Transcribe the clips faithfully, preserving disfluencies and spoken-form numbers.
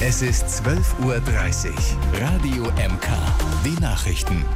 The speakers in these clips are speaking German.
Es ist zwölf Uhr dreißig. Radio M K. Die Nachrichten.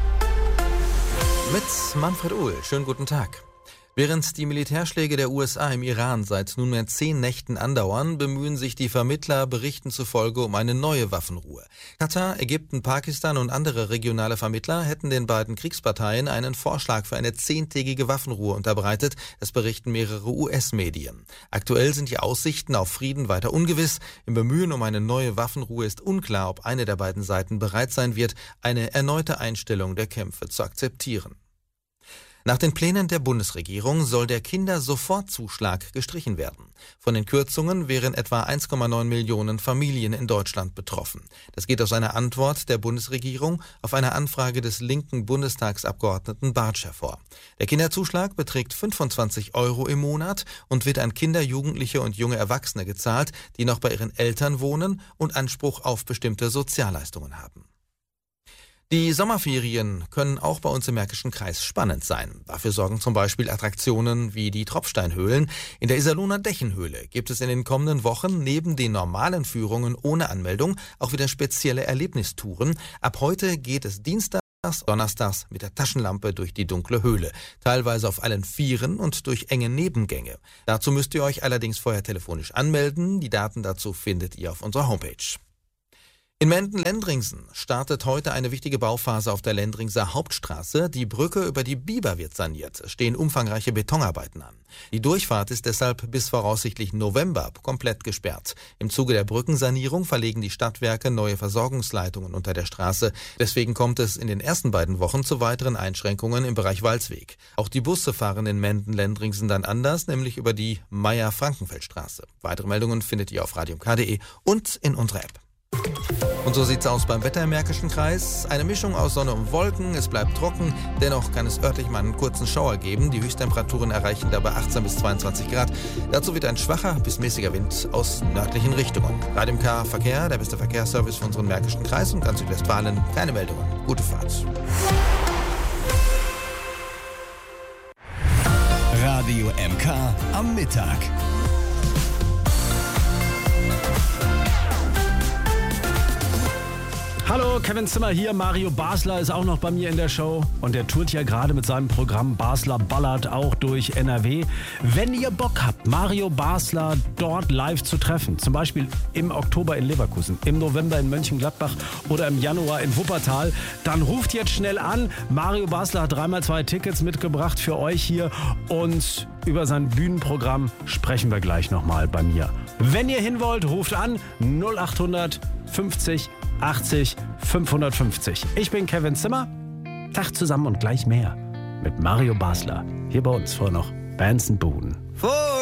Mit Manfred Uhl. Schönen guten Tag. Während die Militärschläge der U S A im Iran seit nunmehr zehn Nächten andauern, bemühen sich die Vermittler Berichten zufolge um eine neue Waffenruhe. Katar, Ägypten, Pakistan und andere regionale Vermittler hätten den beiden Kriegsparteien einen Vorschlag für eine zehntägige Waffenruhe unterbreitet, das berichten mehrere U S-Medien. Aktuell sind die Aussichten auf Frieden weiter ungewiss. Im Bemühen um eine neue Waffenruhe ist unklar, ob eine der beiden Seiten bereit sein wird, eine erneute Einstellung der Kämpfe zu akzeptieren. Nach den Plänen der Bundesregierung soll der Kindersofortzuschlag gestrichen werden. Von den Kürzungen wären etwa eins Komma neun Millionen Familien in Deutschland betroffen. Das geht aus einer Antwort der Bundesregierung auf eine Anfrage des linken Bundestagsabgeordneten Bartsch hervor. Der Kinderzuschlag beträgt fünfundzwanzig Euro im Monat und wird an Kinder, Jugendliche und junge Erwachsene gezahlt, die noch bei ihren Eltern wohnen und Anspruch auf bestimmte Sozialleistungen haben. Die Sommerferien können auch bei uns im Märkischen Kreis spannend sein. Dafür sorgen zum Beispiel Attraktionen wie die Tropfsteinhöhlen. In der Iserlohner Dächenhöhle gibt es in den kommenden Wochen neben den normalen Führungen ohne Anmeldung auch wieder spezielle Erlebnistouren. Ab heute geht es Dienstags, Donnerstags mit der Taschenlampe durch die dunkle Höhle, teilweise auf allen Vieren und durch enge Nebengänge. Dazu müsst ihr euch allerdings vorher telefonisch anmelden. Die Daten dazu findet ihr auf unserer Homepage. In Menden-Lendringsen startet heute eine wichtige Bauphase auf der Lendringser Hauptstraße. Die Brücke über die Biber wird saniert. Es stehen umfangreiche Betonarbeiten an. Die Durchfahrt ist deshalb bis voraussichtlich November komplett gesperrt. Im Zuge der Brückensanierung verlegen die Stadtwerke neue Versorgungsleitungen unter der Straße. Deswegen kommt es in den ersten beiden Wochen zu weiteren Einschränkungen im Bereich Walsweg. Auch die Busse fahren in Menden-Lendringsen dann anders, nämlich über die Meier-Frankenfeld-Straße. Weitere Meldungen findet ihr auf radio m k punkt d e und in unserer App. Und so sieht's aus beim Wetter im Märkischen Kreis. Eine Mischung aus Sonne und Wolken, es bleibt trocken, dennoch kann es örtlich mal einen kurzen Schauer geben. Die Höchsttemperaturen erreichen dabei achtzehn bis zweiundzwanzig Grad. Dazu wird ein schwacher bis mäßiger Wind aus nördlichen Richtungen. Radio M K Verkehr, der beste Verkehrsservice für unseren Märkischen Kreis und ganz Südwestfalen. Keine Meldungen. Gute Fahrt. Radio M K am Mittag. Hallo, Kevin Zimmer hier. Mario Basler ist auch noch bei mir in der Show. Und er tourt ja gerade mit seinem Programm Basler Ballert auch durch N R W. Wenn ihr Bock habt, Mario Basler dort live zu treffen, zum Beispiel im Oktober in Leverkusen, im November in Mönchengladbach oder im Januar in Wuppertal, dann ruft jetzt schnell an. Mario Basler hat dreimal zwei Tickets mitgebracht für euch hier. Und über sein Bühnenprogramm sprechen wir gleich nochmal bei mir. Wenn ihr hin wollt, ruft an null acht fünfzig achtzig fünfhundertfünfzig. Ich bin Kevin Zimmer. Tag zusammen und gleich mehr mit Mario Basler. Hier bei uns vor noch Bands and Buden.